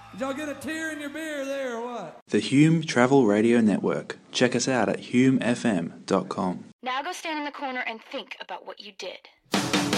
Did y'all get a tear in your beer there or what? The Hume Travel Radio Network. Check us out at humefm.com. Now go stand in the corner and think about what you did.